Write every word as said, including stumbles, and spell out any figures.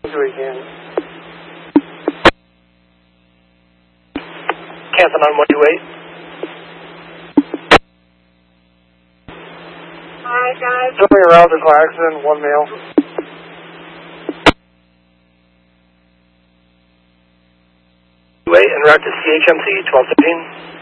Weekend. Cancel on one two eight. Alright, guys. Tell me around the accident, one male. two eight, en route to C H M C twelve fifteen.